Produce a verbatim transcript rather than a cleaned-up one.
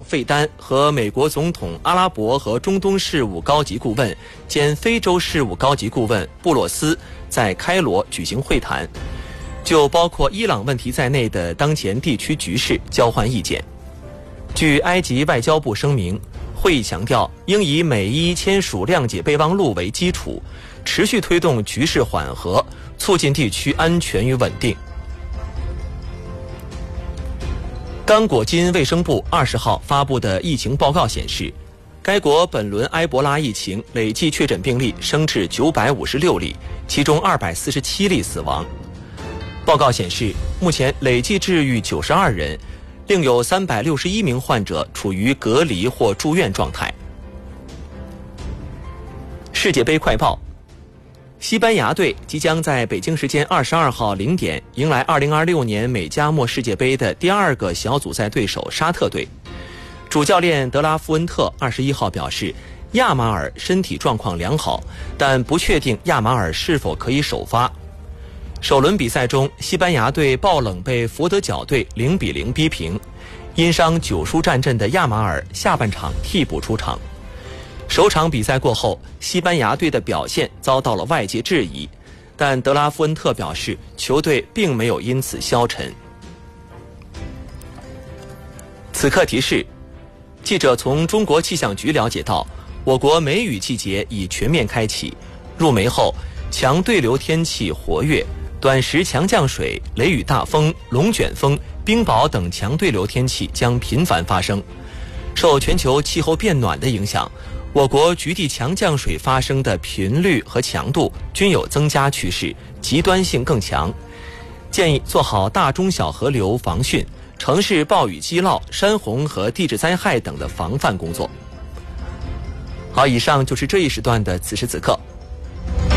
费丹和美国总统阿拉伯和中东事务高级顾问兼非洲事务高级顾问布洛斯在开罗举行会谈，就包括伊朗问题在内的当前地区局势交换意见。据埃及外交部声明，会议强调应以美伊签署谅解备忘录为基础，持续推动局势缓和，促进地区安全与稳定。刚果金卫生部二十号发布的疫情报告显示，该国本轮埃博拉疫情累计确诊病例升至九百五十六例，其中二百四十七例死亡。报告显示，目前累计治愈九十二人，另有三百六十一名患者处于隔离或住院状态。世界杯快报：西班牙队即将在北京时间二十二号零点迎来二零二六年美加墨世界杯的第二个小组赛对手沙特队。主教练德拉夫恩特二十一号表示，亚马尔身体状况良好，但不确定亚马尔是否可以首发。首轮比赛中，西班牙队爆冷被佛得角队零比零逼平，因伤九输战阵的亚马尔下半场替补出场。首场比赛过后，西班牙队的表现遭到了外界质疑，但德拉夫恩特表示，球队并没有因此消沉。此刻提示：记者从中国气象局了解到，我国梅雨季节已全面开启，入梅后强对流天气活跃，短时强降水、雷雨大风、龙卷风、冰雹等强对流天气将频繁发生。受全球气候变暖的影响，我国局地强降水发生的频率和强度均有增加趋势，极端性更强。建议做好大中小河流防汛、城市暴雨积涝、山洪和地质灾害等的防范工作。好，以上就是这一时段的此时此刻。